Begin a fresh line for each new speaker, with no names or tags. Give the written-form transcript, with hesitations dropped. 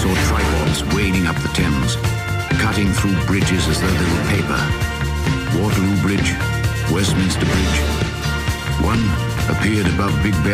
saw tripods wading up the Thames, cutting through bridges as though they were paper. Waterloo Bridge, Westminster Bridge. One appeared above Big Ben.